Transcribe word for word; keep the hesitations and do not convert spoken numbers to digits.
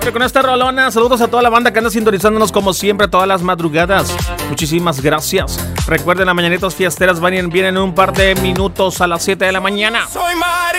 Pero con esta rolona, saludos a toda la banda que anda sintonizándonos como siempre todas las madrugadas. Muchísimas gracias. Recuerden, las mañanitas fiesteras vienen, vienen un par de minutos a las siete de la mañana. Soy Mari.